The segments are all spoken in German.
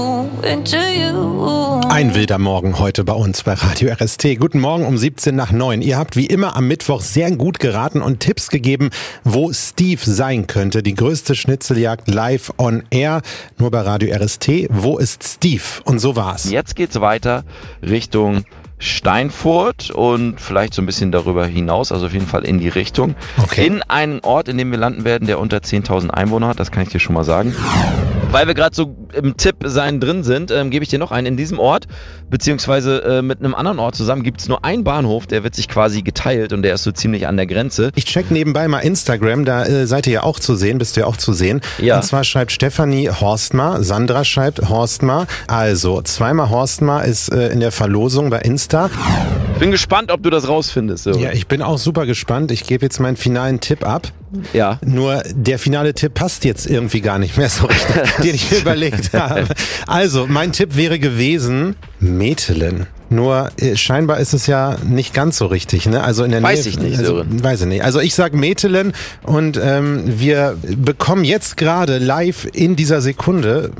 Ein wilder Morgen heute bei uns bei Radio RST. Guten Morgen um 7:17 Ihr habt wie immer am Mittwoch sehr gut geraten und Tipps gegeben, wo Steve sein könnte. Die größte Schnitzeljagd live on air, nur bei Radio RST. Wo ist Steve? Und so war's. Jetzt geht's weiter Richtung Steinfurt und vielleicht so ein bisschen darüber hinaus, also auf jeden Fall in die Richtung. Okay. In einen Ort, in dem wir landen werden, der unter 10.000 Einwohner hat, das kann ich dir schon mal sagen. Weil wir gerade so im Tipp sein drin sind, gebe ich dir noch einen. In diesem Ort, beziehungsweise mit einem anderen Ort zusammen, gibt es nur einen Bahnhof, der wird sich quasi geteilt und der ist so ziemlich an der Grenze. Ich check nebenbei mal Instagram, da seid ihr ja auch zu sehen, bist du ja auch zu sehen. Ja. Und zwar schreibt Stefanie Horstmar, Sandra schreibt Horstmar. Also, zweimal Horstmar ist in der Verlosung bei Insta. Bin gespannt, ob du das rausfindest. So. Ja, ich bin auch super gespannt. Ich gebe jetzt meinen finalen Tipp ab. Ja. Nur der finale Tipp passt jetzt irgendwie gar nicht mehr so richtig, den ich mir überlegt habe. Also, mein Tipp wäre gewesen, Metelen. Nur scheinbar ist es ja nicht ganz so richtig, ne? Also in der Weiß Nähe, ich nicht, also, Sören. weiß ich nicht. Also ich sag Metelen und wir bekommen jetzt gerade live in dieser Sekunde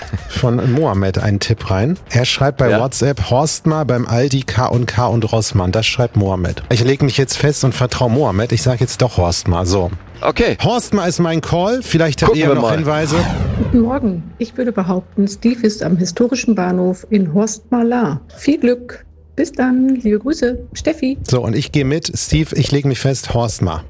von Mohammed einen Tipp rein. Er schreibt bei WhatsApp Horstmar beim Aldi K&K und Rossmann. Das schreibt Mohammed. Ich lege mich jetzt fest und vertraue Mohammed. Ich sage jetzt doch Horstmar. So. Okay. Horstmar ist mein Call. Vielleicht habt ihr ja noch Hinweise. Guten Morgen. Ich würde behaupten, Steve ist am historischen Bahnhof in Horstmar. Viel Glück. Bis dann. Liebe Grüße. Steffi. So, und ich gehe mit. Steve, ich lege mich fest. Horstmar.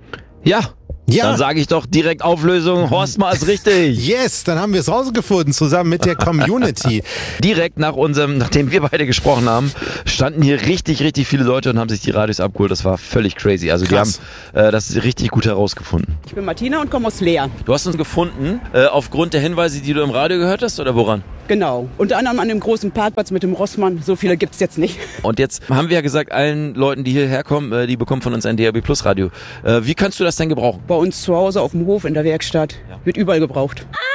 Ja. Ja. Dann sage ich doch direkt Auflösung, Horstmar ist richtig. Yes, dann haben wir es rausgefunden, zusammen mit der Community. Direkt nachdem wir beide gesprochen haben, standen hier richtig, richtig viele Leute und haben sich die Radios abgeholt. Das war völlig crazy. Also Krass. Die haben das richtig gut herausgefunden. Ich bin Martina und komme aus Leer. Du hast uns gefunden, aufgrund der Hinweise, die du im Radio gehört hast, oder woran? Genau. Unter anderem an dem großen Parkplatz mit dem Rossmann. So viele gibt's jetzt nicht. Und jetzt haben wir ja gesagt, allen Leuten, die hierher kommen, die bekommen von uns ein DAB Plus Radio. Wie kannst du das denn gebrauchen? Bei uns zu Hause auf dem Hof in der Werkstatt wird überall gebraucht.